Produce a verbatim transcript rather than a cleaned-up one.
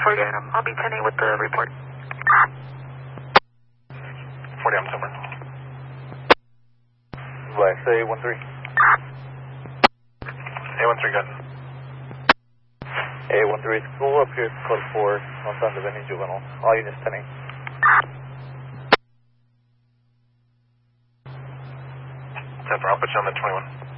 forty, um, I'll be ten eight with the report. forty, I'm somewhere. Black, say one three. A one three, good. A one three, school up here, code four, no signs of any juvenile. All units ten eight. ten four, I'll put you on the twenty-one.